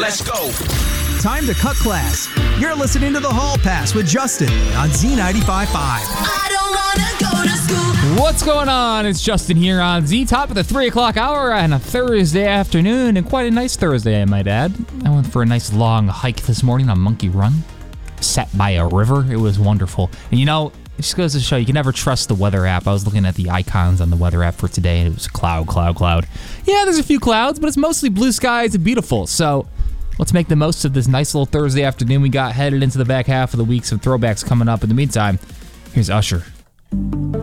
Let's go. Time to cut class. You're listening to The Hall Pass with Justin on Z95.5. I don't wanna go to school. What's going on? It's Justin here on Z, top of the 3 o'clock hour on a Thursday afternoon, and quite a nice Thursday, I might add. I went for a nice long hike this morning on Monkey Run, sat by a river. It was wonderful. And you know, it just goes to show you can never trust the weather app. I was looking at the icons on the weather app for today, and it was cloud. Yeah, there's a few clouds, but it's mostly blue skies and beautiful. So let's make the most of this nice little Thursday afternoon we got headed into the back half of the week. Some throwbacks coming up. In the meantime, here's Usher.